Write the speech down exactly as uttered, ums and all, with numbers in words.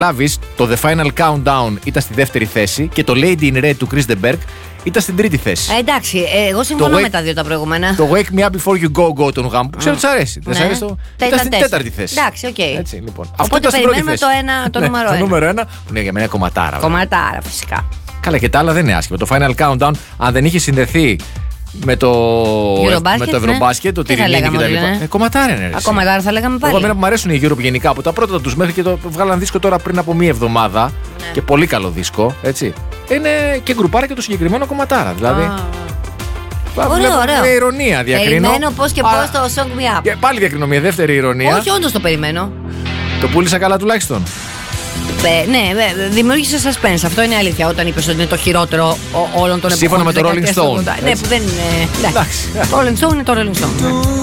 Λάβεις, το The Final Countdown ήταν στη δεύτερη θέση και το Lady in Red του Chris de Burgh ήταν στην τρίτη θέση. Ε, εντάξει, ε, εγώ συμφωνώ wake, με τα δύο τα προηγούμενα. Το Wake Me Up Before You Go Go των Γάμου, που ξέρω ότι σ' αρέσει. Δεν σ' αρέσει το. Ήταν στην τέταρτη θέση. Εντάξει, οκ. Okay. Έτσι, λοιπόν. Οπότε περιμένουμε το, ένα, το ναι, νούμερο το ένα. Το νούμερο ένα που είναι για μένα κομματάρα. Κομματάρα, φυσικά. Καλά, και τα άλλα δεν είναι άσχημα. Το Final Countdown, αν δεν είχε συνδεθεί με το Ευρωμπάσκετ, το Τυρινίδη κτλ. Ε, κομματάρα είναι. Ακόμα τώρα θα λέγαμε πάλι. Εγώ εμένα που μου αρέσουν οι Europe γενικά από τα πρώτα του μέχρι και το βγάλαν δίσκο τώρα πριν από μία εβδομάδα. Ναι. Και πολύ καλό δίσκο, έτσι. Είναι και γκρουπάρα και το συγκεκριμένο κομματάρα. Δηλαδή. Ah. Ωραίο, ωραίο. Με ηρωνία διακρίνω. Περιμένω πώς και πώς το Song Me Up. Και πάλι διακρίνω μια δεύτερη ηρωνία. Όχι, όντως το περιμένω. Το πούλησα καλά τουλάχιστον. Ε, ναι, δημιούργησε suspense. Αυτό είναι αλήθεια. Όταν είπες ότι είναι το χειρότερο όλων των εποχών. Σύμφωνα με το Rolling Stone. Ναι, που δεν είναι. Εντάξει. Το Rolling Stone είναι το Rolling Stone.